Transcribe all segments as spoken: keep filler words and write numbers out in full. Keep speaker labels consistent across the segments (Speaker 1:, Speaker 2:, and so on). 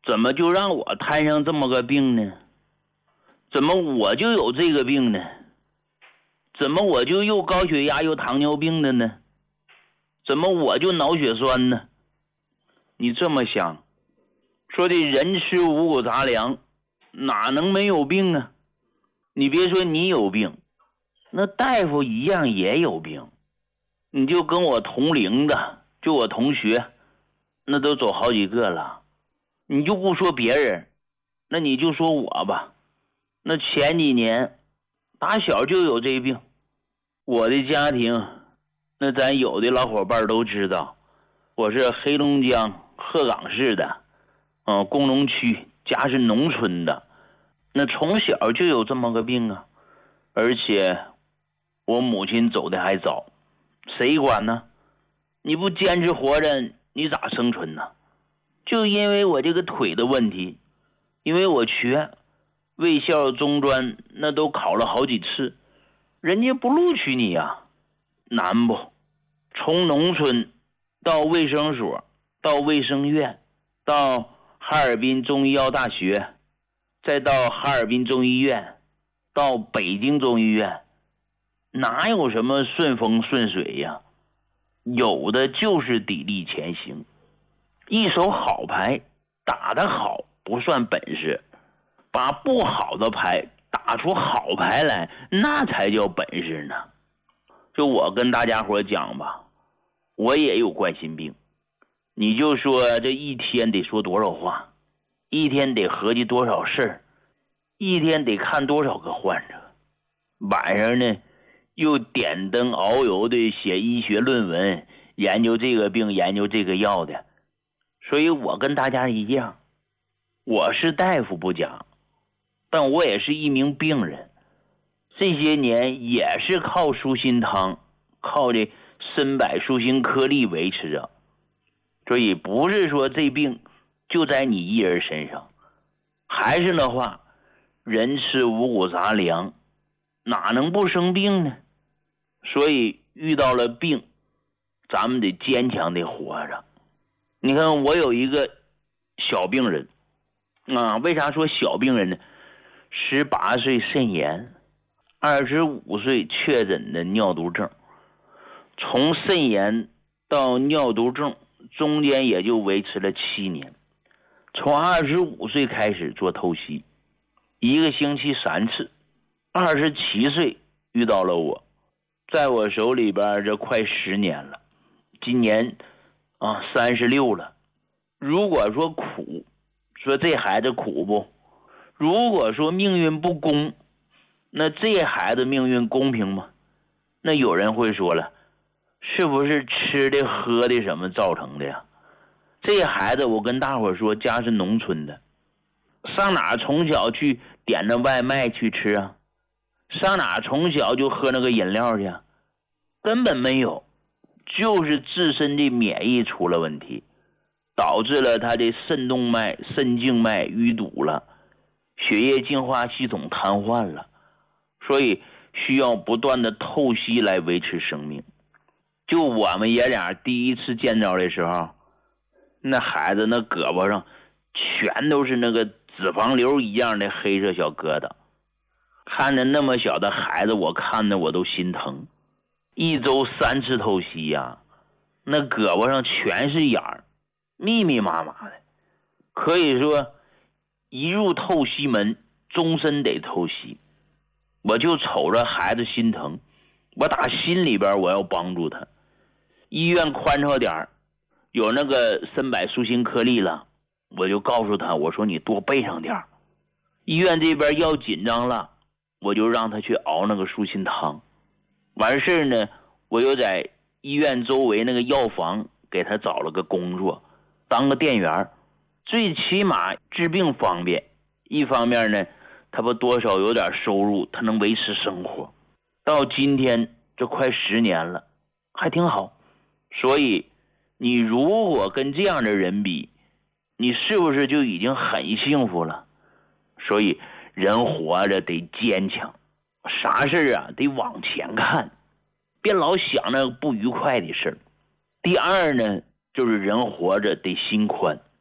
Speaker 1: 怎么就让我摊上这么个病呢？怎么我就有这个病呢？怎么我就又高血压又糖尿病的呢？怎么我就脑血栓呢？你这么想，说的人吃五谷杂粮，哪能没有病啊？你别说你有病，那大夫一样也有病。你就跟我同龄的，就我同学，那都走好几个了。你就不说别人，那你就说我吧。那前几年打小就有这病，我的家庭，那咱有的老伙伴都知道，我是黑龙江鹤岗市的，嗯，工农区，家是农村的，那从小就有这么个病啊。而且我母亲走的还早，谁管呢？你不坚持活着，你咋生存呢？就因为我这个腿的问题，因为我瘸，卫校中专那都考了好几次，人家不录取你呀，难不？从农村到卫生所，到卫生院，到哈尔滨中医药大学，再到哈尔滨中医院，到北京中医院，哪有什么顺风顺水呀？有的就是砥砺前行。一手好牌打得好不算本事，把不好的牌打出好牌来，那才叫本事呢。就我跟大家伙讲吧，我也有冠心病，你就说这一天得说多少话，一天得合计多少事儿，一天得看多少个患者，晚上呢又点灯熬油的写医学论文，研究这个病研究这个药的。所以我跟大家一样，我是大夫不讲，但我也是一名病人，这些年也是靠舒心汤，靠这参柏舒心颗粒维持着。所以不是说这病就在你一人身上，还是那话，人吃五谷杂粮，哪能不生病呢？所以遇到了病，咱们得坚强地活着。你看我有一个小病人啊，为啥说小病人呢？十八岁肾炎，二十五岁确诊的尿毒症，从肾炎到尿毒症中间也就维持了七年。从二十五岁开始做透析，一个星期三次。二十七岁遇到了我，在我手里边这快十年了，今年啊三十六了。如果说苦，说这孩子苦不？如果说命运不公，那这孩子命运公平吗？那有人会说了，是不是吃的喝的什么造成的呀？这孩子我跟大伙说，家是农村的，上哪从小去点那外卖去吃啊？上哪从小就喝那个饮料去啊？根本没有，就是自身的免疫出了问题，导致了他的肾动脉、肾静脉淤堵了，血液净化系统瘫痪了，所以需要不断的透析来维持生命。就我们爷俩第一次见着的时候，那孩子那胳膊上全都是那个脂肪瘤一样的黑色小疙瘩，看着那么小的孩子，我看着我都心疼。一周三次透析呀，那胳膊上全是眼儿，密密麻麻的，可以说一入透析门，终身得透析。我就瞅着孩子心疼，我打心里边我要帮助他。医院宽敞点儿，有那个参柏舒心颗粒了，我就告诉他，我说你多备上点儿。医院这边要紧张了，我就让他去熬那个舒心汤。完事呢，我又在医院周围那个药房给他找了个工作，当个店员，最起码治病方便，一方面呢他不多少有点收入，他能维持生活。到今天这快十年了，还挺好。所以你如果跟这样的人比，你是不是就已经很幸福了？所以人活着得坚强，啥事啊得往前看，别老想那不愉快的事儿。第二呢，就是人活着得心宽，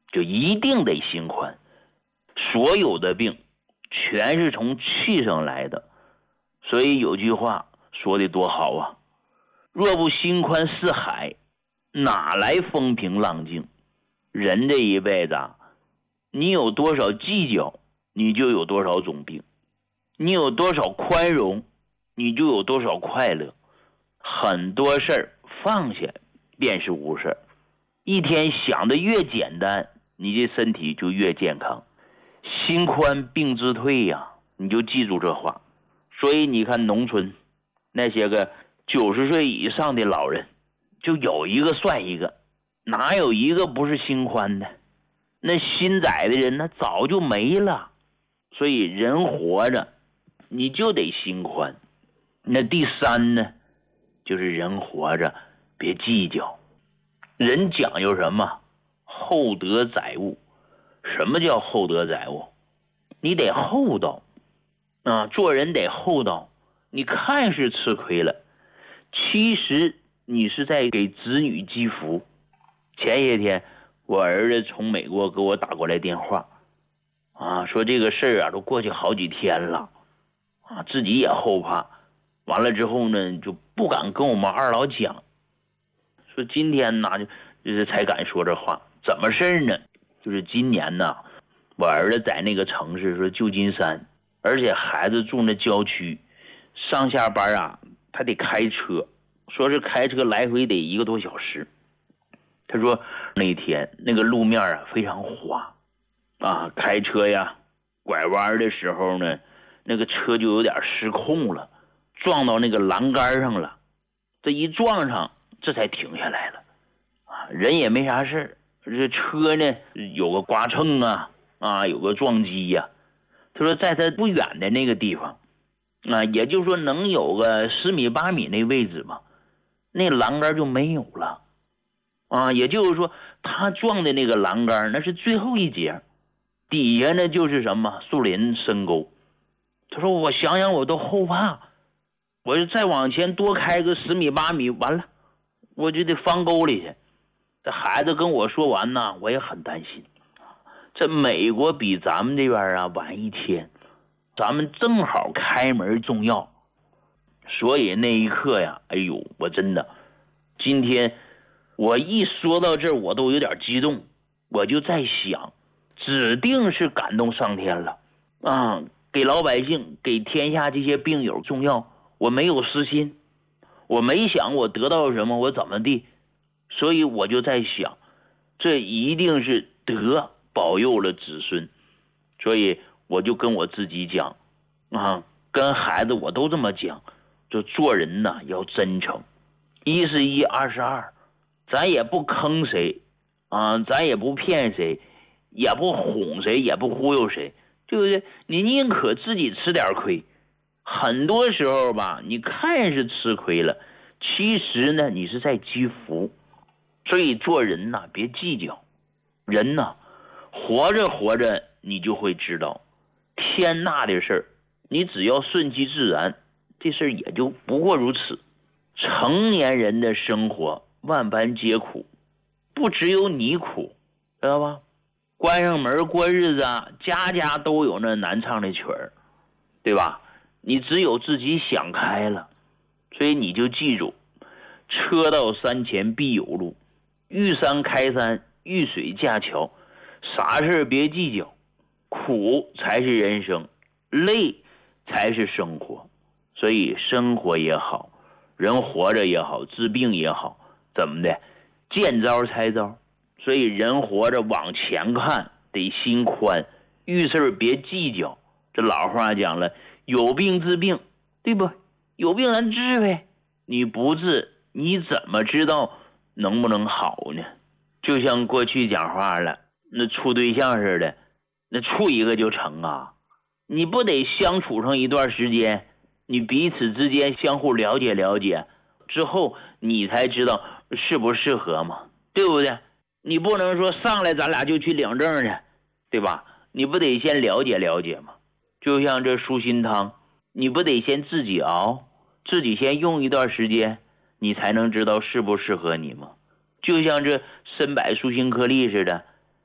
Speaker 1: 就一定得心宽。所有的病全是从气上来的，所以有句话说的多好啊，若不心宽似海，哪来风平浪静。人这一辈子啊，你有多少计较，你就有多少种病；你有多少宽容，你就有多少快乐。很多事儿放下便是无事儿，一天想的越简单，你的身体就越健康。心宽病自退呀、啊，你就记住这话。所以你看农村那些个九十岁以上的老人，就有一个算一个，哪有一个不是心宽的？那心窄的人那早就没了。所以人活着你就得心宽。那第三呢，就是人活着别计较。人讲究什么？厚德载物。什么叫厚德载物？你得厚道啊，做人得厚道。你看是吃亏了，其实你是在给子女积福。前些天我儿子从美国给我打过来电话啊，说这个事儿啊都过去好几天了啊，自己也后怕。完了之后呢，就不敢跟我们二老讲，说今天呢就是才敢说这话。怎么事呢？就是今年呢，我儿子在那个城市说旧金山，而且孩子住那郊区，上下班啊他得开车，说是开车来回得一个多小时。他说那天那个路面啊非常滑啊，开车呀拐弯的时候呢，那个车就有点失控了，撞到那个栏杆上了。这一撞上，这才停下来了啊，人也没啥事，这车呢有个刮蹭啊啊，有个撞击呀、啊。他说在他不远的那个地方啊，也就是说能有个十米八米那位置嘛，那栏杆就没有了啊，也就是说他撞的那个栏杆那是最后一节，底下呢就是什么树林深沟。他说我想想我都后怕，我就再往前多开个十米八米，完了我就得翻沟里去。这孩子跟我说完呢，我也很担心。这美国比咱们这边啊晚一天，咱们正好开门重要。所以那一刻呀，哎呦，我真的今天我一说到这儿我都有点激动。我就在想，指定是感动上天了啊，给老百姓给天下这些病友重要，我没有私心，我没想我得到什么我怎么地。所以我就在想，这一定是德保佑了子孙。所以我就跟我自己讲啊，跟孩子我都这么讲，就做人呐要真诚，一是一，二是二，咱也不坑谁啊，咱也不骗谁，也不哄谁，也不忽悠谁，对不对？你宁可自己吃点亏。很多时候吧，你看是吃亏了，其实呢你是在积福。所以做人呐别计较，人呐活着活着你就会知道，天大的事儿你只要顺其自然，这事儿也就不过如此。成年人的生活万般皆苦，不只有你苦，知道吧？关上门过日子啊，家家都有那难唱的曲儿，对吧？你只有自己想开了。所以你就记住，车到山前必有路，遇山开山，遇水架桥，啥事别计较，苦才是人生，累才是生活。所以生活也好，人活着也好，治病也好，怎么的，见招拆招。所以人活着往前看得心宽，遇事别计较。这老话讲了，有病治病，对不？有病咱治呗，你不治你怎么知道能不能好呢？就像过去讲话了，那处对象似的，那处一个就成啊，你不得相处上一段时间，你彼此之间相互了解了解之后，你才知道适不适合嘛，对不对？你不能说上来咱俩就去领证去，对吧？你不得先了解了解嘛。就像这舒心汤，你不得先自己熬，自己先用一段时间，你才能知道适不适合你吗？就像这参柏舒心颗粒似的，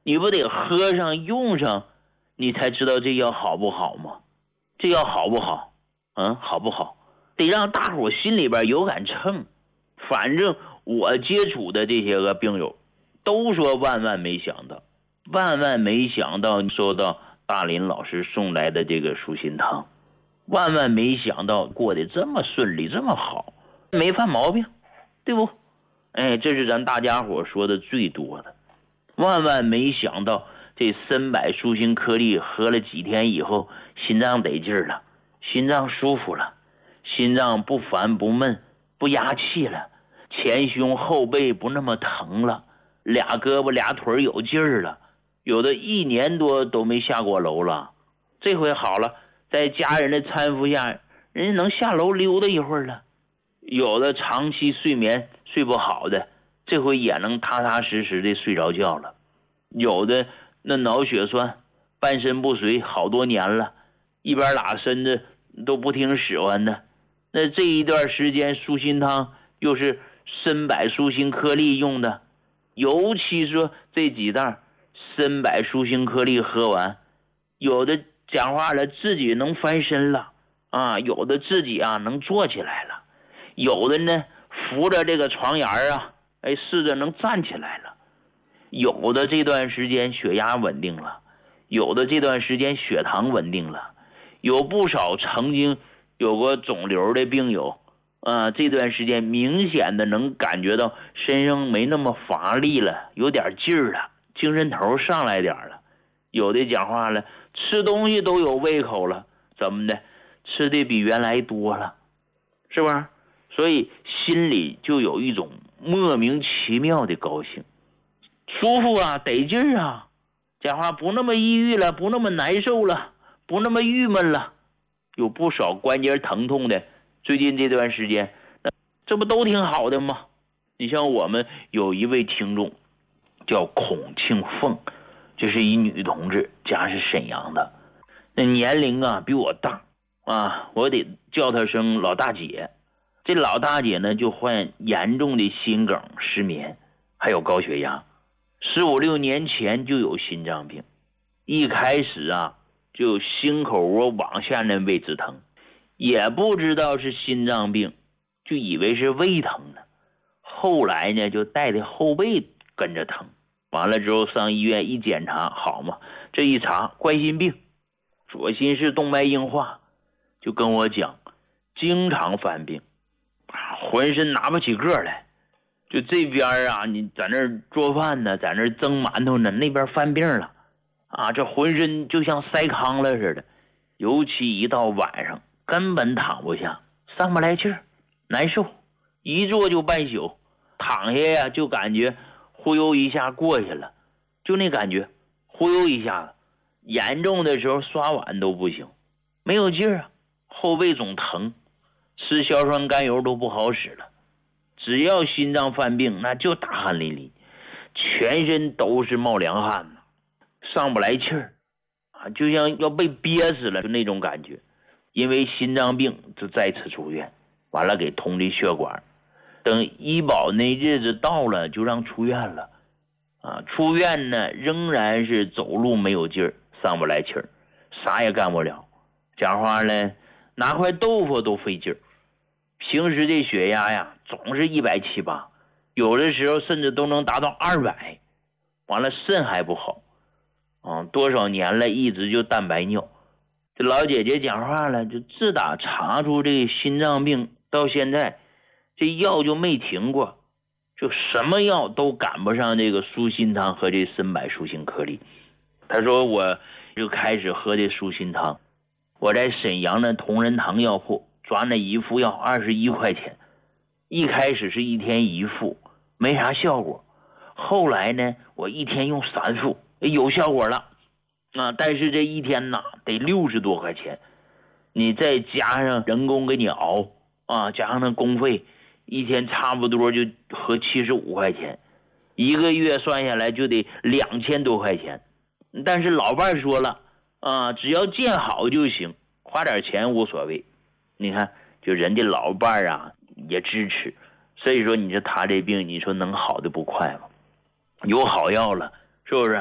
Speaker 1: 你不得喝上用上，你才知道这药好不好吗？这药好不好？嗯，好不好？得让大伙心里边有杆秤。反正我接触的这些个病友都说万万没想到，万万没想到收到大林老师送来的这个舒心汤，万万没想到过得这么顺利，这么好，没犯毛病，对不？哎，这是咱大家伙说的最多的。万万没想到这参柏舒心颗粒喝了几天以后，心脏得劲儿了，心脏舒服了，心脏不烦不闷不压气了，前胸后背不那么疼了，俩胳膊俩腿有劲儿了，有的一年多都没下过楼了，这回好了，在家人的搀扶下，人家能下楼溜达一会儿了。有的长期睡眠睡不好的，这回也能踏踏实实的睡着觉了。有的那脑血栓半身不遂好多年了，一边拉身子都不听使唤的，那这一段时间舒心汤又是参柏舒心颗粒用的，尤其说这几袋参柏舒心颗粒喝完，有的讲话了自己能翻身了啊，有的自己啊能坐起来了，有的呢扶着这个床沿啊，哎试着能站起来了，有的这段时间血压稳定了，有的这段时间血糖稳定了，有不少曾经有过肿瘤的病友啊，这段时间明显的能感觉到身上没那么乏力了，有点劲儿了，精神头上来点了。有的讲话了，吃东西都有胃口了，怎么的？吃的比原来多了，是不是？所以心里就有一种莫名其妙的高兴，舒服啊，得劲儿啊，讲话不那么抑郁了，不那么难受了，不那么郁闷了。有不少关节疼痛的，最近这段时间，这不都挺好的吗？你像我们有一位听众叫孔庆凤，这是一女同志，家是沈阳的，那年龄啊比我大啊，我得叫她声老大姐。这老大姐呢就患严重的心梗、失眠，还有高血压，十五六年前就有心脏病，一开始啊就心口窝往下那位置疼，也不知道是心脏病，就以为是胃疼呢。后来呢就带的后背跟着疼，完了之后上医院一检查，好嘛，这一查冠心病，左心室动脉硬化，就跟我讲经常犯病，浑身拿不起个来，就这边啊你在那儿做饭呢，在那儿蒸馒头呢，那边犯病了啊，这浑身就像塞糠了似的，尤其一到晚上根本躺不下，上不来气儿，难受，一坐就半宿，躺下呀就感觉忽悠一下过去了，就那感觉忽悠一下子，严重的时候刷碗都不行，没有劲儿啊，后背总疼，吃硝酸甘油都不好使了，只要心脏犯病那就大汗淋漓，全身都是冒凉汗，上不来气儿啊，就像要被憋死了，就那种感觉。因为心脏病就再次住院，完了给通的血管，等医保那日子到了就让出院了啊。出院呢仍然是走路没有劲儿，上不来气儿，啥也干不了，讲话呢拿块豆腐都费劲儿。平时这血压呀总是一百七八，有的时候甚至都能达到二百，完了肾还不好啊，多少年了一直就蛋白尿。这老姐姐讲话了，就自打查出这个心脏病到现在，这药就没停过，就什么药都赶不上这个舒心汤和这参柏舒心颗粒。她说我就开始喝这舒心汤，我在沈阳的同仁堂药铺抓那一副药二十一块钱，一开始是一天一副，没啥效果，后来呢我一天用三副，有效果了啊，但是这一天呐得六十多块钱，你再加上人工给你熬啊，加上那工费，一天差不多就合七十五块钱，一个月算下来就得两千多块钱。但是老伴说了啊，只要见好就行，花点钱无所谓。你看，就人家老伴啊也支持，所以说你说他这病，你说能好的不快吗？有好药了，是不是？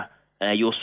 Speaker 1: 哎，有